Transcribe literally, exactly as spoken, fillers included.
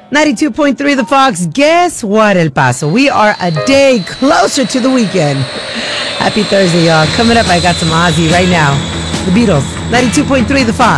ninety-two point three The Fox. Guess what, El Paso? We are a day closer to the weekend. Happy Thursday, y'all. Coming up, I got some Ozzy right now. The Beatles. ninety-two point three The Fox.